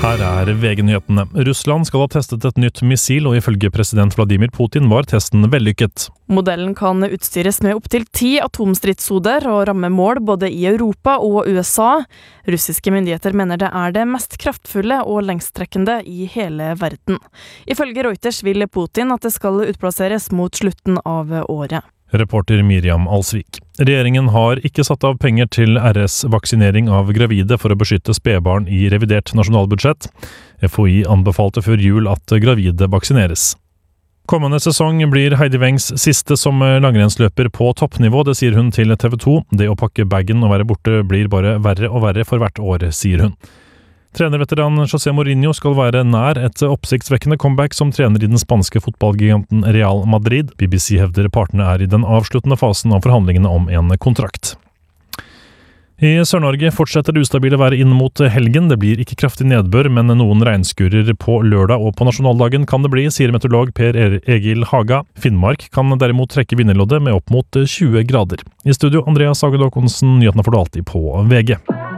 Her VG-nyhetene. Russland skal ha testet et nytt missil, og ifølge president Vladimir Putin var testen vellykket. Modellen kan utstyres med opp til 10 atomstridshoder og ramme mål både i Europa og USA. Russiske myndigheter mener det det mest kraftfulle og lengstrekkende i hele verden. Ifølge Reuters vil Putin at det skal utplasseres mot slutten av året. Reporter Miriam Alsvik. Regjeringen har ikke satt av penger til RS-vaksinering av gravide for å beskytte spedbarn i revidert nasjonalbudsjett. FHI anbefalte før jul at gravide vaksineres. Kommende sesong blir Heidi Wengs siste som langrennsløper på toppnivå, det sier hun til TV 2. Det å pakke bagen og være borte blir bare verre og verre for hvert år, sier hun. Trenerveteran José Mourinho skal være nær et oppsiktsvekkende comeback som trener i den spanske fotballgiganten Real Madrid. BBC hevder partene i den avsluttende fasen av forhandlingene om en kontrakt. I Sør-Norge fortsetter det ustabile været inn mot helgen. Det blir ikke kraftig nedbør, men noen regnskurer på lørdag og på nasjonaldagen kan det bli, sier meteorolog Per Egil Haga. Finnmark kan derimot trekke vinnerloddet med opp mot 20 grader. I studio, Andreas Hagelåkonsen, nyhetene får du alltid på VG.